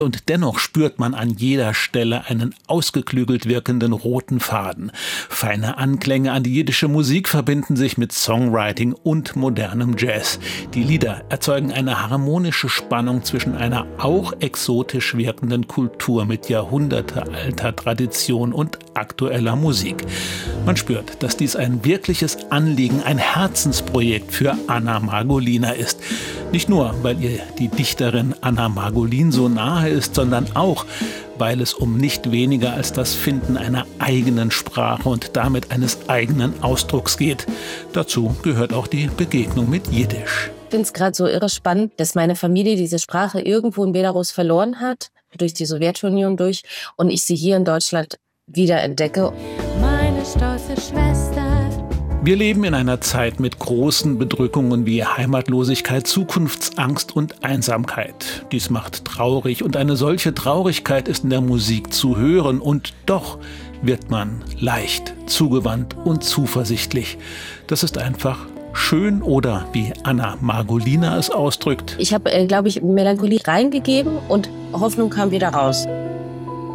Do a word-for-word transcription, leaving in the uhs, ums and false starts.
Und dennoch spürt man an jeder Stelle einen ausgeklügelt wirkenden roten Faden. Feine Anklänge an die jiddische Musik verbinden sich mit Songwriting und modernem Jazz. Die Lieder erzeugen eine harmonische Spannung zwischen einer auch exotisch wirkenden Kultur mit jahrhundertealter Tradition und aktueller Musik. Man spürt, dass dies ein wirkliches Anliegen, ein Herzensprojekt für Anna Margolina ist. Nicht nur, weil ihr die Dichterin Anna Margolin so nahe ist, sondern auch, weil es um nicht weniger als das Finden einer eigenen Sprache und damit eines eigenen Ausdrucks geht. Dazu gehört auch die Begegnung mit Jiddisch. Ich finde es gerade so irre spannend, dass meine Familie diese Sprache irgendwo in Belarus verloren hat, durch die Sowjetunion durch, und ich sie hier in Deutschland wiederentdecke. Meine stolze Schwester. Wir leben in einer Zeit mit großen Bedrückungen wie Heimatlosigkeit, Zukunftsangst und Einsamkeit. Dies macht traurig und eine solche Traurigkeit ist in der Musik zu hören und doch wird man leicht, zugewandt und zuversichtlich. Das ist einfach schön oder, wie Anna Margolina es ausdrückt: Ich habe, äh, glaube ich, Melancholie reingegeben und Hoffnung kam wieder raus.